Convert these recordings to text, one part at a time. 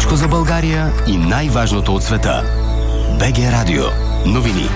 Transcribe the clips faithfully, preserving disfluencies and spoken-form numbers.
Всичко за България и най-важното от света. БГ Радио. Новини.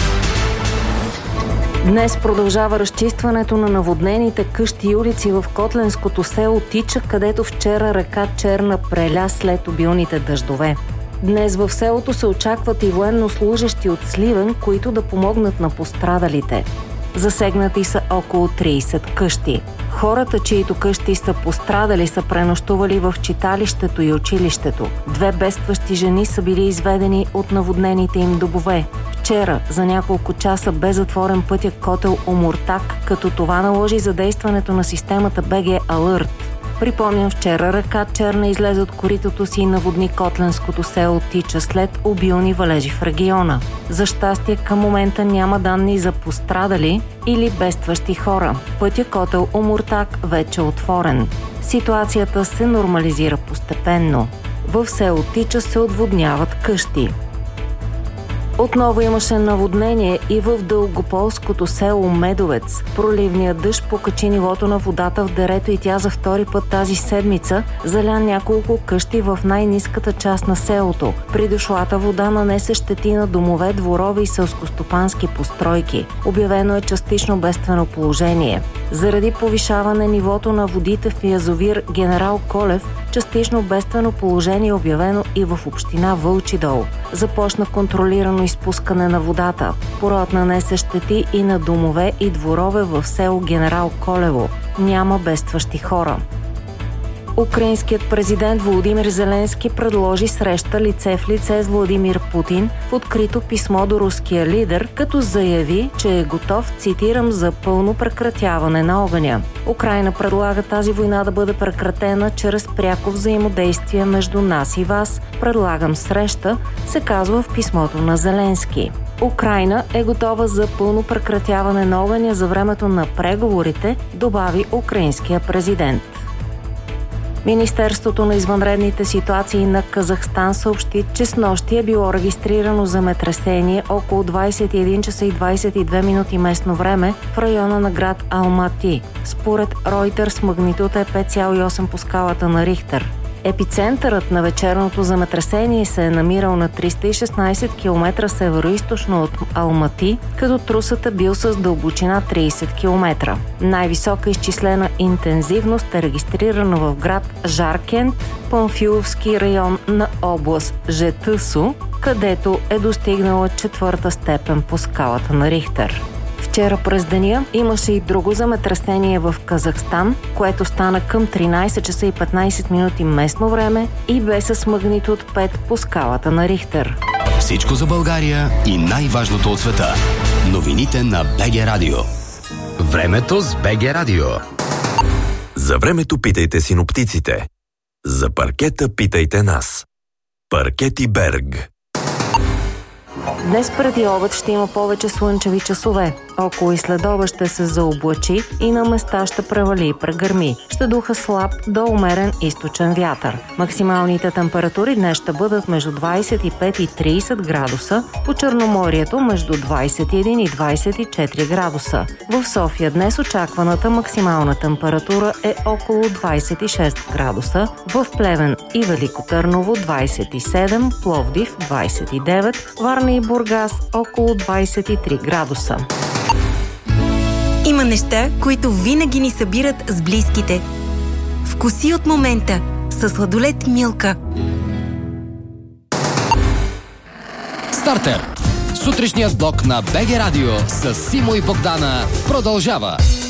Днес продължава разчистването на наводнените къщи и улици в котленското село Тича, където вчера река Черна преля след обилните дъждове. Днес в селото се очакват и военнослужещи от Сливен, които да помогнат на пострадалите. Засегнати са около трийсет къщи. Хората, чието къщи са пострадали, са пренощували в читалището и училището. Две бедстващи жени са били изведени от наводнените им домове. Вчера за няколко часа бе затворен пътя Котел Омуртаг, като това наложи задействането на системата БГ Алърт. Припомням, вчера река Черна излезе от коритото си и наводни котленското село Тича след обилни валежи в региона. За щастие, към момента няма данни за пострадали или бедстващи хора. Пътя Котел Омуртаг вече е отворен. Ситуацията се нормализира постепенно. В село Тича се отводняват къщи. Отново имаше наводнение и в дългополското село Медовец. Проливният дъжд покачи нивото на водата в дерето и тя за втори път тази седмица заля няколко къщи в най-ниската част на селото. Придошлата вода нанесе щети на домове, дворове и селскостопански постройки. Обявено е частично бедствено положение. Заради повишаване нивото на водите в язовир Генерал Колев, частично бедствено положение е обявено и в община Вълчи дол. Започна контролирано изпускане на водата. Пород нанесе щети и на домове и дворове в село Генерал Колево. Няма бедстващи хора. Украинският президент Володимир Зеленски предложи среща лице в лице с Владимир Путин в открито писмо до руския лидер, като заяви, че е готов, цитирам, за пълно прекратяване на огъня. Украйна предлага тази война да бъде прекратена чрез пряко взаимодействие между нас и вас. Предлагам среща, се казва в писмото на Зеленски. Украйна е готова за пълно прекратяване на огъня за времето на преговорите, добави украинския президент. Министерството на извънредните ситуации на Казахстан съобщи, че снощи е било регистрирано земетресение около двайсет и един часа и двайсет и две минути местно време в района на град Алмати. Според Reuters магнитуд е пет цяло и осем по скалата на Рихтер. Епицентърът на вечерното земетресение се е намирал на триста и шестнайсет километра североизточно от Алмати, като трусът е бил с дълбочина трийсет километра. Най-висока изчислена интензивност е регистрирана в град Жаркент, Памфиловски район на област Жетъсу, където е достигнала четвърта степен по скалата на Рихтер. Вчера през деня имаше и друго земетресение в Казахстан, което стана към тринайсет часа и петнайсет минути местно време и бе с магнитуд пет по скалата на Рихтер. Всичко за България и най-важното от света. Новините на БГ Радио. Времето с БГ Радио. За времето питайте синоптиците. За паркета питайте нас. Паркети Берг. Днес преди обед ще има повече слънчеви часове. Около и следобед ще се заоблачи и на места ще превали и прегърми. Ще духа слаб до умерен източен вятър. Максималните температури днес ще бъдат между двайсет и пет и трийсет градуса, по Черноморието между двайсет и един и двайсет и четири градуса. В София днес очакваната максимална температура е около двайсет и шест градуса, в Плевен и Велико Търново двайсет и седем, Пловдив двайсет и девет, Варна и Бургас около двайсет и три градуса. Има неща, които винаги ни събират с близките. Вкуси от момента със сладолед Милка. Стартер! Сутрешният блок на БГ Радио с Симо и Богдана продължава.